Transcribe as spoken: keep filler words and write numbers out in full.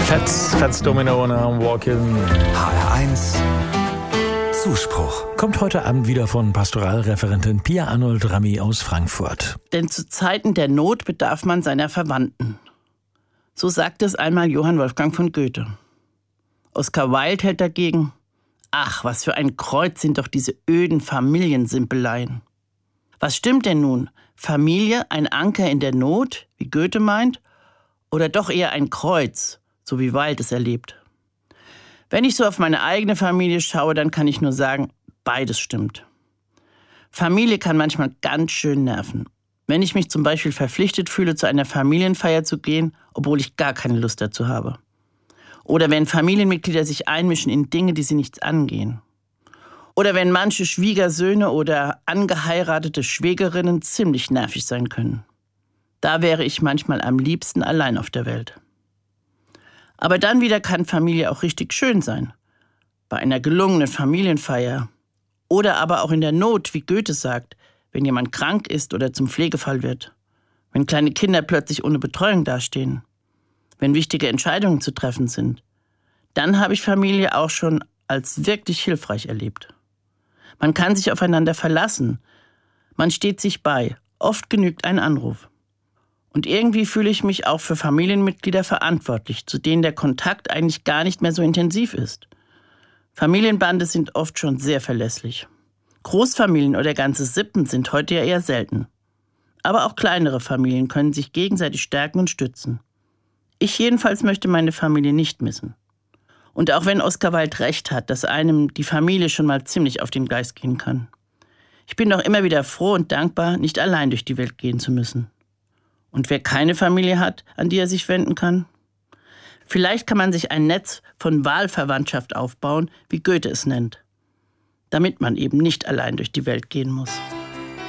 Fats, Fats Domino und I'm Walking. H R eins Zuspruch. Kommt heute Abend wieder von Pastoralreferentin Pia Arnold-Rami aus Frankfurt. Denn zu Zeiten der Not bedarf man seiner Verwandten. So sagte es einmal Johann Wolfgang von Goethe. Oscar Wilde hält dagegen: Ach, was für ein Kreuz sind doch diese öden Familiensimpeleien. Was stimmt denn nun? Familie, ein Anker in der Not, wie Goethe meint, oder doch eher ein Kreuz, so wie Wilde es erlebt? Wenn ich so auf meine eigene Familie schaue, dann kann ich nur sagen, beides stimmt. Familie kann manchmal ganz schön nerven. Wenn ich mich zum Beispiel verpflichtet fühle, zu einer Familienfeier zu gehen, obwohl ich gar keine Lust dazu habe. Oder wenn Familienmitglieder sich einmischen in Dinge, die sie nichts angehen. Oder wenn manche Schwiegersöhne oder angeheiratete Schwägerinnen ziemlich nervig sein können. Da wäre ich manchmal am liebsten allein auf der Welt. Aber dann wieder kann Familie auch richtig schön sein. Bei einer gelungenen Familienfeier. Oder aber auch in der Not, wie Goethe sagt, wenn jemand krank ist oder zum Pflegefall wird. Wenn kleine Kinder plötzlich ohne Betreuung dastehen. Wenn wichtige Entscheidungen zu treffen sind. Dann habe ich Familie auch schon als wirklich hilfreich erlebt. Man kann sich aufeinander verlassen. Man steht sich bei. Oft genügt ein Anruf. Und irgendwie fühle ich mich auch für Familienmitglieder verantwortlich, zu denen der Kontakt eigentlich gar nicht mehr so intensiv ist. Familienbande sind oft schon sehr verlässlich. Großfamilien oder ganze Sippen sind heute ja eher selten. Aber auch kleinere Familien können sich gegenseitig stärken und stützen. Ich jedenfalls möchte meine Familie nicht missen. Und auch wenn Oscar Wilde recht hat, dass einem die Familie schon mal ziemlich auf den Geist gehen kann. Ich bin doch immer wieder froh und dankbar, nicht allein durch die Welt gehen zu müssen. Und wer keine Familie hat, an die er sich wenden kann? Vielleicht kann man sich ein Netz von Wahlverwandtschaft aufbauen, wie Goethe es nennt. Damit man eben nicht allein durch die Welt gehen muss.